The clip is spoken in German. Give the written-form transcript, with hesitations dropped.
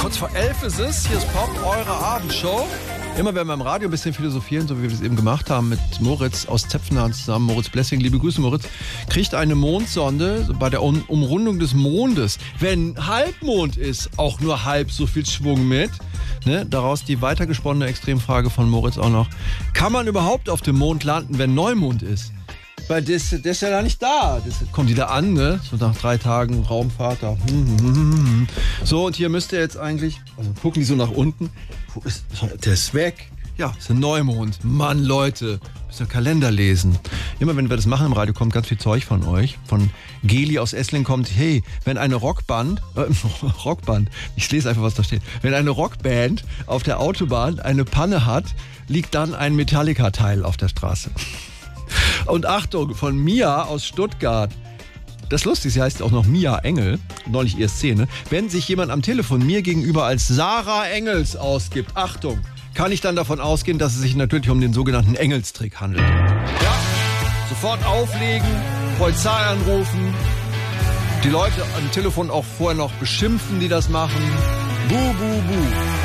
Kurz vor 11 ist es. Hier ist Pop, eure Abendshow. Immer wenn wir im Radio ein bisschen philosophieren, so wie wir es eben gemacht haben mit Moritz aus Zepfenhahn zusammen, Moritz Blessing, liebe Grüße Moritz, kriegt eine Mondsonde bei der Umrundung des Mondes, wenn Halbmond ist, auch nur halb so viel Schwung mit. Ne? Daraus die weitergesponnene Extremfrage von Moritz auch noch. Kann man überhaupt auf dem Mond landen, wenn Neumond ist? Weil das ist ja da nicht da. Das kommt wieder an, ne? So nach 3 Tagen Raumfahrt da. So, und hier müsste jetzt eigentlich, also gucken die so nach unten. Wo ist, der ist weg. Ja, ist ein Neumond. Mann, Leute, müsst ihr Kalender lesen. Immer wenn wir das machen im Radio, kommt ganz viel Zeug von euch. Von Geli aus Esslingen kommt, hey, wenn eine Rockband, ich lese einfach, was da steht. Wenn eine Rockband auf der Autobahn eine Panne hat, liegt dann ein Metallica-Teil auf der Straße. Und Achtung, von Mia aus Stuttgart. Das Lustige, sie heißt auch noch Mia Engel, neulich ihr Szene. Wenn sich jemand am Telefon mir gegenüber als Sarah Engels ausgibt, Achtung, kann ich dann davon ausgehen, dass es sich natürlich um den sogenannten Engelstrick handelt. Ja, sofort auflegen, Polizei anrufen, die Leute am Telefon auch vorher noch beschimpfen, die das machen. Buh, buh, buh.